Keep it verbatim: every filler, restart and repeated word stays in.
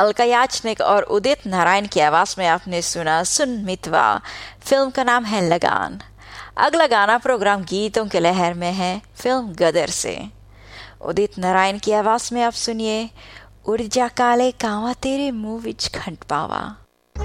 अलका याचनिक और उदित नारायण की आवाज में आपने सुना सुन मितवा। फिल्म का नाम है लगान। अगला गाना प्रोग्राम गीतों के लहर में है फिल्म गदर से। उदित नारायण की आवाज में आप सुनिए उड़ जा काले कावा तेरे मुंह विच खंड पावा।